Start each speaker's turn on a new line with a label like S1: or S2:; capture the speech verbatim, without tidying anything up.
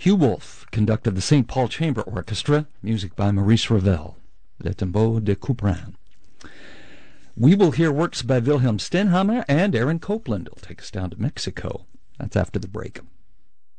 S1: Hugh Wolf conducted the Saint Paul Chamber Orchestra, music by Maurice Ravel, Le Tombeau de Couperin. We will hear works by Wilhelm Stenhamer, and Aaron Copland will take us down to Mexico. That's after the break.